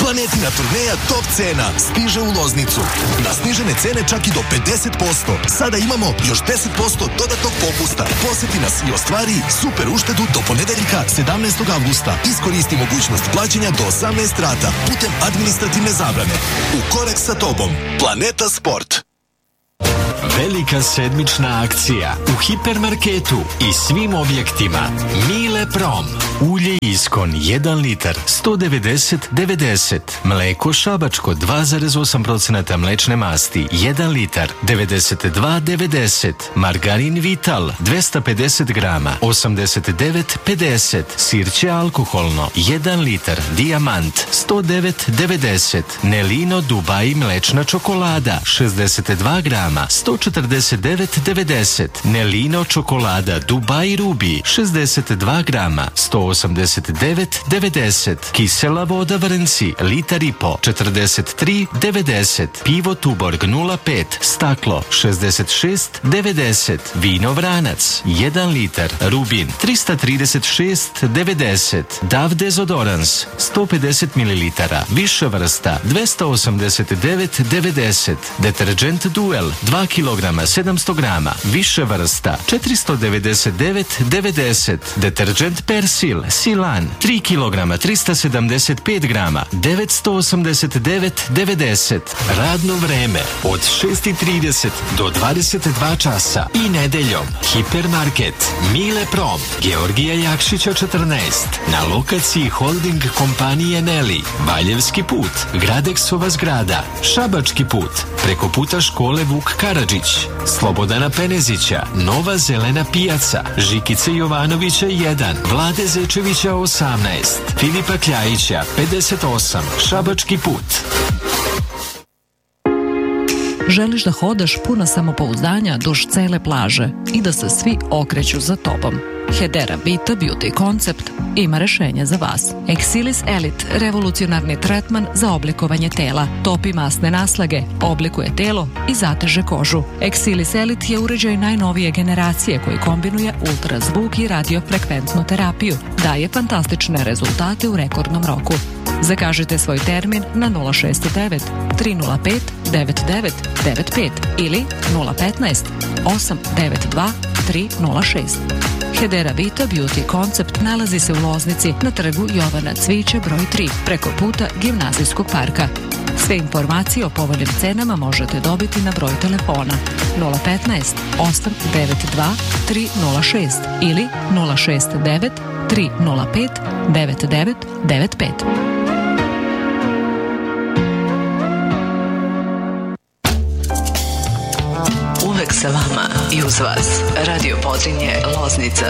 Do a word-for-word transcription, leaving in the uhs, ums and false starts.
Planetina turneja top cena stiže u Loznicu. Na snižene cene čak i do pedeset posto. Sada imamo još deset posto dodatnog popusta. Poseti nas i ostvari super uštedu do ponedeljka sedamnaestog avgusta. Iskoristi mogućnost plaćanja do osamnaest rata putem administrativne zabrane. U korak sa tobom. Planeta Sport. Velika sedmična akcija u hipermarketu i svim objektima. Mile Prom. Ulje Iskon jedan litar sto devedeset devedeset. Mleko šabačko dva zarez osam posto mlečne masti jedan litar devedeset dva devedeset. Margarin Vital dvesta pedeset grama osamdeset devet pedeset. Sirće alkoholno jedan litar Dijamant sto devet devedeset. Nelino Dubai mlečna čokolada šezdeset dva grama sto četrdeset devet devedeset. Nelino čokolada Dubai Rubi šezdeset dva grama sto osamdeset devet devedeset. Kisela voda Vrnci litar i po četrdeset tri devedeset. Pivo Tuborg nula pet staklo šezdeset šest devedeset. Vino Vranac jedan litar Rubin trista trideset šest devedeset. Dav dezodorans sto pedeset mililitara više vrsta dvesta osamdeset devet devedeset. Deterđent Duel dva kilograma sedamsto grama više vrsta četiristo devedeset devet devedeset. Deterđent Persil Silan tri kilograma trista sedamdeset pet grama devetsto osamdeset devet devedeset. Radno vreme od šest i trideset do dvadeset dva časa i nedeljom. Hipermarket Mile Prom Georgija Jakšića četrnaest na lokaciji holding kompanije Neli. Valjevski put, Gradeksova zgrada, Šabački put, preko puta škole Vuk Karadžić, Slobodana Penezića, Nova zelena pijaca, Žikice Jovanovića jedan, Vlade Zečevića osamnaest, Filipa Kljajića pedeset osam, Šabački put. Želiš da hodaš puna samopouzdanja duž cele plaže i da se svi okreću za tobom. Hedera Vita Beauty koncept ima rešenje za vas. Exilis Elite, revolucionarni tretman za oblikovanje tela. Topi masne naslage, oblikuje telo i zateže kožu. Exilis Elite je uređaj najnovije generacije koji kombinuje ultrazvuk i radiofrekventnu terapiju. Daje fantastične rezultate u rekordnom roku. Zakažite svoj termin na nula šest devet tri nula pet devet devet devet pet ili nula petnaest osam devet dva tri nula šest. Hedera Vita Beauty koncept nalazi se u Loznici na trgu Jovana Cviće broj tri preko puta Gimnazijskog parka. Sve informacije o povoljnim cenama možete dobiti na broj telefona nula petnaest osam devet dva tri nula šest ili nula šest devet tri nula pet devet devet devet pet. Uvek sa vama i uz vas. Radio Podrinje Loznica.